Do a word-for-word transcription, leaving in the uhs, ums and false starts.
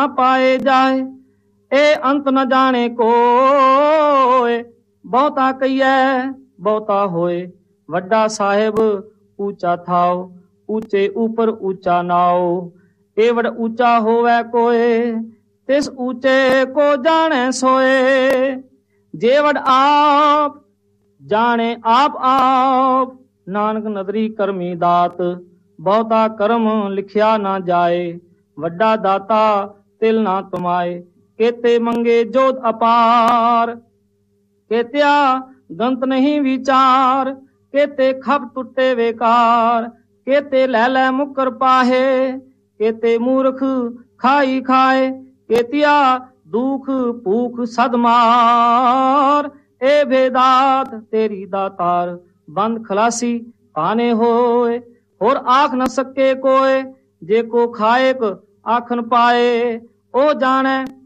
ਪਾਏ ਜਾਏ, ਇਹ ਅੰਤ ਨ ਜਾਣੇ ਕੋਏ। ਬਹੁਤਾ ਕਹੀਐ ਬਹੁਤਾ ਹੋਏ, ਵੱਡਾ ਸਾਹਿਬ ਊਚਾ ਥਾਓ, ਊਚੇ ਉਪਰ ਊਚਾ ਨਾਓ। ਇਹ ਵਡ ਊਚਾ ਹੋਵੇ ਕੋਏ, ਤਿਸ ਊਚੇ ਕੋ ਜਾਣੈ ਸੋਏ। ਜੇ ਵਡ ਆਪ ਜਾਣੇ ਆਪ ਆਪ, ਨਾਨਕ ਨਦਰੀ ਕਰਮੀ ਦਾਤ। ਬਹੁਤਾ ਕਰਮ ਲਿਖਿਆ ਨਾ ਜਾਏ, ਵੱਡਾ ਦਾਤਾ ਤਿਲ ਨਾ ਤੁਮਾਏ। ਕੇਤੇ ਮੰਗੇ ਜੋਤ ਅਪਾਰ, ਕੇਤਿਆ ਗੰਤ ਨਹੀਂ ਵਿਚਾਰ। ਕੇਤੇ ਖਪ ਟੁੱਟੇ ਵੇਕਾਰ, ਕੇਤੇ ਲੈ ਲੈ ਮੁਕਰ ਪਾਹੇ। ਕੇਤੇ ਮੂਰਖ ਖਾਈ ਖਾਏ, ਕੇਤਿਆ ਦੁਖ ਭੂਖ ਸਦ ਮਾਰ। ਇਹ ਭੇਦਾਤ ਤੇਰੀ ਦਾਤਾਰ, ਬੰਦ ਖਲਾਸੀ ਪਾਨੇ ਹੋਏ। ਹੋਰ ਆਖ न सके कोय, जे को खाएक आखन पाए। ओ जाने